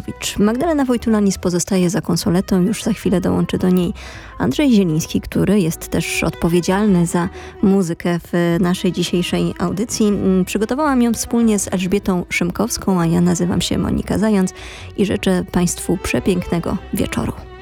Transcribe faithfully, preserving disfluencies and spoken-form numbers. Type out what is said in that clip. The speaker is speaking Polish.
Wojtulowicz. Magdalena Wojtulanis pozostaje za konsoletą, już za chwilę dołączy do niej Andrzej Zieliński, który jest też odpowiedzialny za muzykę w naszej dzisiejszej audycji. Przygotowałam ją wspólnie z Elżbietą Szymkowską, a ja nazywam się Monika Zając i życzę Państwu przepięknego wieczoru.